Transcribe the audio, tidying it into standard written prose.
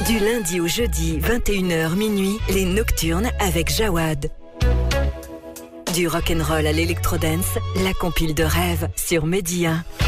Du lundi au jeudi, 21h minuit, les Nocturnes avec Jawad. Du rock'n'roll à l'électrodance, la compile de rêve sur Média 1.